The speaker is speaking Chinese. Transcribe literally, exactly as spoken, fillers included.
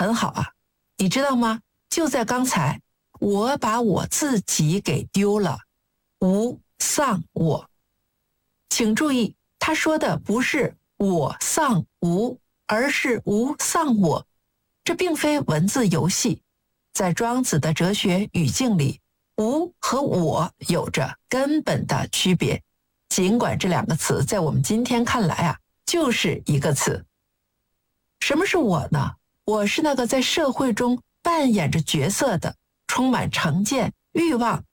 很好啊，你知道吗？就在刚才，我把我自己给丢了，无丧我。请注意，他说的不是我丧无，而是无丧我。这并非文字游戏，在庄子的哲学语境里，无和我有着根本的区别。尽管这两个词在我们今天看来啊，就是一个词。什么是我呢？我是那个在社会中扮演着角色的，充满成见、欲望